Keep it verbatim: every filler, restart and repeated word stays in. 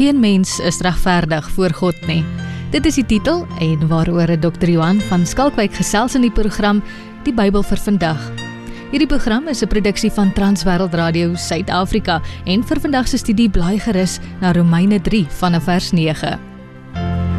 Geen mens is regverdig voor God nie. Dit is die titel en waaroor dokter Johan van Skalkwyk gesels in die program Die Bybel vir vandag. Hierdie program is 'n produksie van Transwêreld Radio Suid-Afrika en vir vandag se studie blaai gerus na Romeine drie vanaf vers nege.